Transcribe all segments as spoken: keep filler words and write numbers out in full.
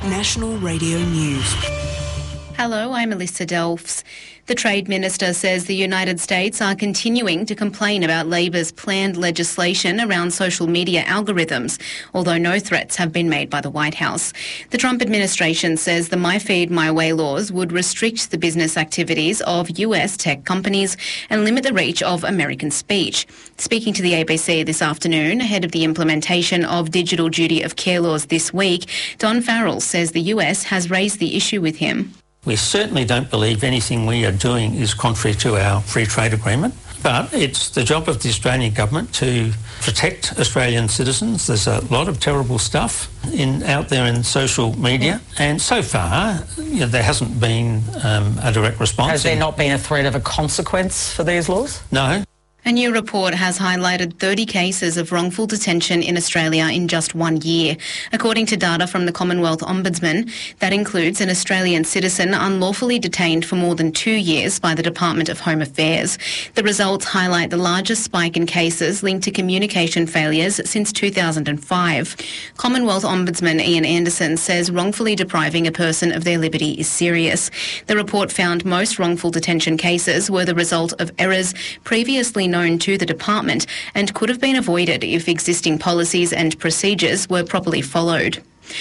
National Radio News. Hello, I'm Alyssa Delphs. The Trade Minister says the United States are continuing to complain about Labor's planned legislation around social media algorithms, although no threats have been made by the White House. The Trump administration says the My Feed, My Way laws would restrict the business activities of U S tech companies and limit the reach of American speech. Speaking to the A B C this afternoon, ahead of the implementation of digital duty of care laws this week, Don Farrell says the U S has raised the issue with him. We certainly don't believe anything we are doing is contrary to our free trade agreement, but it's the job of the Australian government to protect Australian citizens. There's a lot of terrible stuff in out there in social media, and so far you know, there hasn't been um, a direct response. Has there not been a threat of a consequence for these laws? No. A new report has highlighted thirty cases of wrongful detention in Australia in just one year. According to data from the Commonwealth Ombudsman, that includes an Australian citizen unlawfully detained for more than two years by the Department of Home Affairs. The results highlight the largest spike in cases linked to communication failures since two thousand five. Commonwealth Ombudsman Ian Anderson says wrongfully depriving a person of their liberty is serious. The report found most wrongful detention cases were the result of errors previously known known to the department and could have been avoided if existing policies and procedures were properly followed.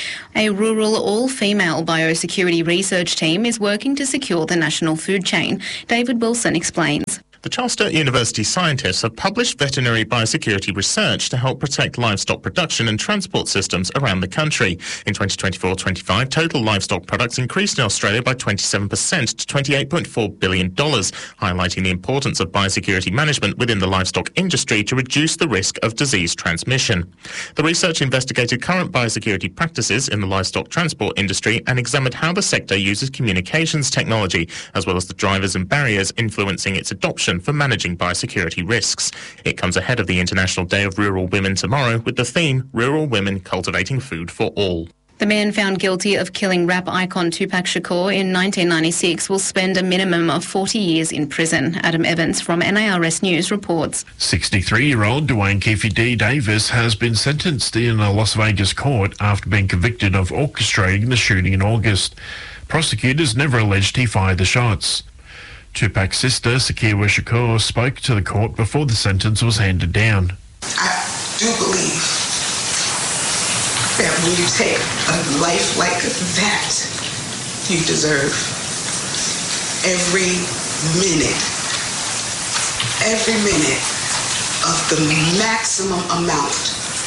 A rural all-female biosecurity research team is working to secure the national food chain. David Wilson explains. The Charles Sturt University scientists have published veterinary biosecurity research to help protect livestock production and transport systems around the country. In twenty twenty-four twenty-five, total livestock products increased in Australia by twenty-seven percent to twenty-eight point four billion dollars, highlighting the importance of biosecurity management within the livestock industry to reduce the risk of disease transmission. The research investigated current biosecurity practices in the livestock transport industry and examined how the sector uses communications technology, as well as the drivers and barriers influencing its adoption for managing biosecurity risks. It comes ahead of the International Day of Rural Women tomorrow with the theme Rural Women Cultivating Food for All. The man found guilty of killing rap icon Tupac Shakur in nineteen ninety-six will spend a minimum of forty years in prison. Adam Evans from N A R S News reports. sixty-three-year-old Dwayne Keefe D. Davis has been sentenced in a Las Vegas court after being convicted of orchestrating the shooting in August. Prosecutors never alleged he fired the shots. Tupac's sister, Sakiwa Shakur, spoke to the court before the sentence was handed down. I do believe that when you take a life like that, you deserve every minute, every minute of the maximum amount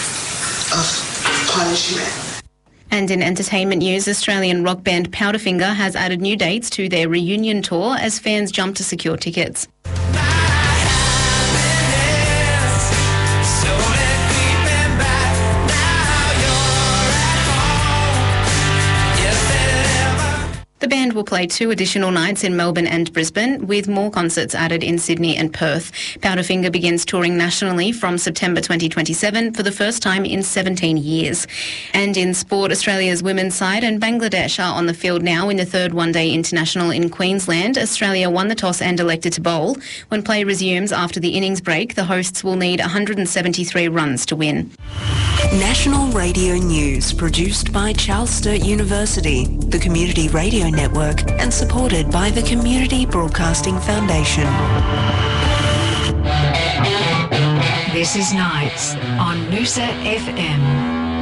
of punishment. And in entertainment news, Australian rock band Powderfinger has added new dates to their reunion tour as fans jump to secure tickets. The band will play two additional nights in Melbourne and Brisbane, with more concerts added in Sydney and Perth. Powderfinger begins touring nationally from September twenty twenty-seven for the first time in seventeen years. And in sport, Australia's women's side and Bangladesh are on the field now in the third one-day international in Queensland. Australia won the toss and elected to bowl. When play resumes after the innings break, the hosts will need one hundred seventy-three runs to win. National Radio News, produced by Charles Sturt University, the Community Radio Network, and supported by the Community Broadcasting Foundation. This is Nights on Noosa F M.